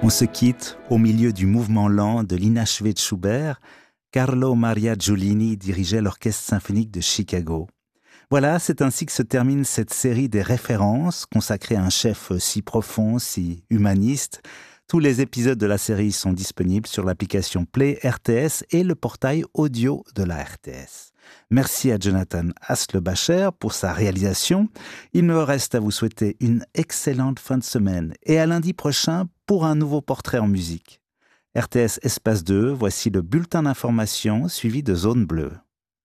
On se quitte au milieu du mouvement lent de l'inachevé de Schubert. Carlo Maria Giulini dirigeait l'Orchestre symphonique de Chicago. Voilà, c'est ainsi que se termine cette série des références consacrée à un chef si profond, si humaniste. Tous les épisodes de la série sont disponibles sur l'application Play RTS et le portail audio de la RTS. Merci à Jonathan Haslebacher pour sa réalisation. Il me reste à vous souhaiter une excellente fin de semaine et à lundi prochain pour un nouveau portrait en musique. RTS Espace 2, voici le bulletin d'information suivi de Zone Bleue.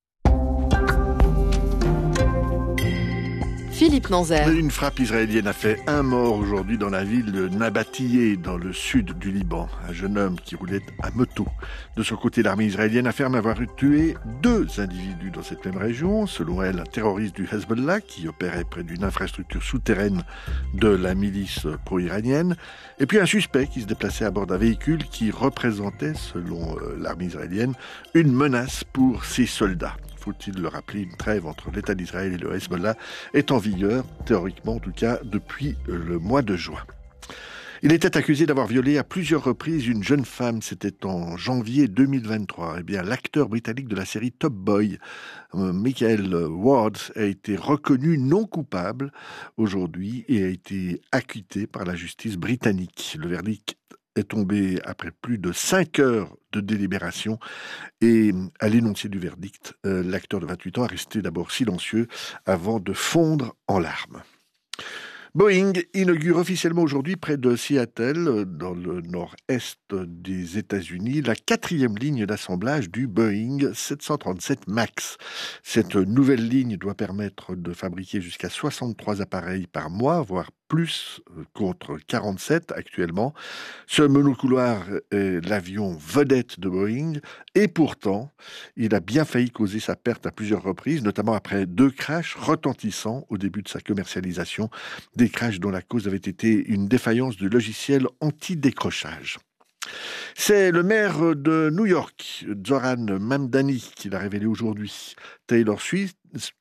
Philippe Nanzer. Une frappe israélienne a fait un mort aujourd'hui dans la ville de Nabatiyeh, dans le sud du Liban. Un jeune homme qui roulait à moto. De son côté, l'armée israélienne affirme avoir tué 2 individus dans cette même région. Selon elle, un terroriste du Hezbollah qui opérait près d'une infrastructure souterraine de la milice pro-iranienne. Et puis un suspect qui se déplaçait à bord d'un véhicule qui représentait, selon l'armée israélienne, une menace pour ses soldats. Faut-il le rappeler, une trêve entre l'État d'Israël et le Hezbollah est en vigueur, théoriquement en tout cas, depuis le mois de juin. Il était accusé d'avoir violé à plusieurs reprises une jeune femme, c'était en janvier 2023. Eh bien, l'acteur britannique de la série Top Boy, Michael Ward, a été reconnu non coupable aujourd'hui et a été acquitté par la justice britannique. Le verdict est tombé après plus de 5 heures de délibération et à l'énoncé du verdict, l'acteur de 28 ans a resté d'abord silencieux avant de fondre en larmes. Boeing inaugure officiellement aujourd'hui près de Seattle, dans le nord-est des États-Unis, la 4e ligne d'assemblage du Boeing 737 MAX. Cette nouvelle ligne doit permettre de fabriquer jusqu'à 63 appareils par mois, voire plus contre 47 actuellement. Ce monocouloir est l'avion vedette de Boeing et pourtant, il a bien failli causer sa perte à plusieurs reprises, notamment après 2 crashs retentissants au début de sa commercialisation, des crashs dont la cause avait été une défaillance du logiciel anti-décrochage. C'est le maire de New York, Zoran Mamdani, qui l'a révélé aujourd'hui. Taylor Swift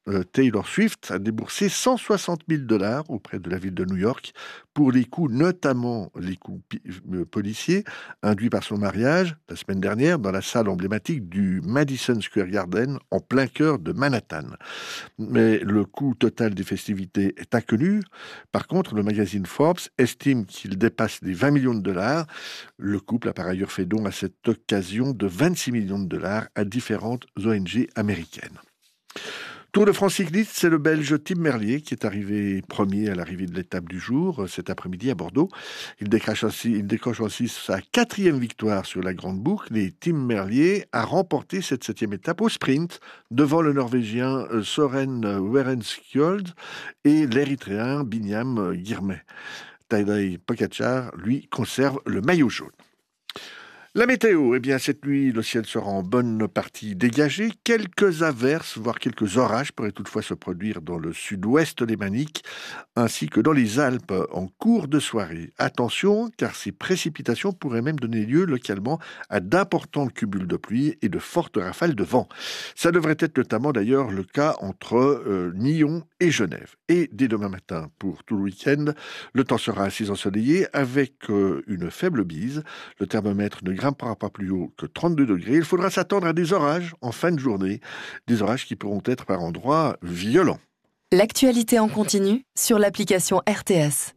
a déboursé $160 000 auprès de la ville de New York pour les coûts, notamment les coûts policiers, induits par son mariage la semaine dernière dans la salle emblématique du Madison Square Garden en plein cœur de Manhattan. Mais le coût total des festivités est inconnu. Par contre, le magazine Forbes estime qu'il dépasse les $20 millions. Le couple a par ailleurs fait don à cette occasion de $26 millions à différentes ONG américaines. Tour de France cycliste, c'est le Belge Tim Merlier qui est arrivé premier à l'arrivée de l'étape du jour, cet après-midi à Bordeaux. Il décroche ainsi sa 4e victoire sur la Grande Boucle et Tim Merlier a remporté cette 7e étape au sprint devant le Norvégien Søren Werenskjold et l'Érythréen Binyam Girmay. Tadej Pogačar, lui, conserve le maillot jaune. La météo, eh bien cette nuit, le ciel sera en bonne partie dégagé. Quelques averses, voire quelques orages pourraient toutefois se produire dans le sud-ouest lémanique, ainsi que dans les Alpes en cours de soirée. Attention, car ces précipitations pourraient même donner lieu localement à d'importantes cumuls de pluie et de fortes rafales de vent. Ça devrait être notamment d'ailleurs le cas entre Nyon et Genève. Et dès demain matin, pour tout le week-end, le temps sera assez ensoleillé avec une faible bise. Le thermomètre ne grimpera pas plus haut que 32 degrés. Il faudra s'attendre à des orages en fin de journée, des orages qui pourront être par endroits violents. L'actualité en continu sur l'application RTS.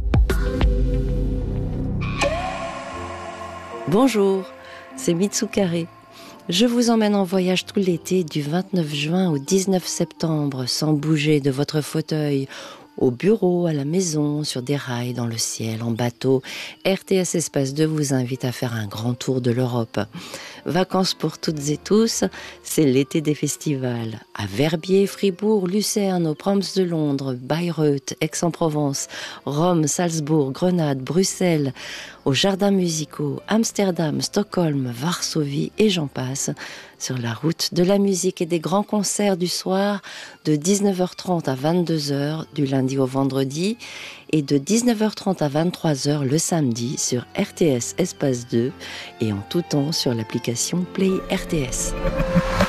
Bonjour, c'est Mitsukare. Je vous emmène en voyage tout l'été du 29 juin au 19 septembre, sans bouger de votre fauteuil, au bureau, à la maison, sur des rails, dans le ciel, en bateau. RTS Espace 2 vous invite à faire un grand tour de l'Europe. Vacances pour toutes et tous, c'est l'été des festivals. À Verbier, Fribourg, Lucerne, aux Proms de Londres, Bayreuth, Aix-en-Provence, Rome, Salzbourg, Grenade, Bruxelles, aux jardins musicaux, Amsterdam, Stockholm, Varsovie et j'en passe. Sur la route de la musique et des grands concerts du soir de 19h30 à 22h du lundi au vendredi et de 19h30 à 23h le samedi sur RTS Espace 2 et en tout temps sur l'application Play RTS.